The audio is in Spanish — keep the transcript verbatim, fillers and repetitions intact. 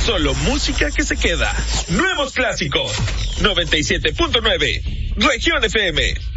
Solo música que se queda. Nuevos clásicos. noventa y siete punto nueve. Región F M.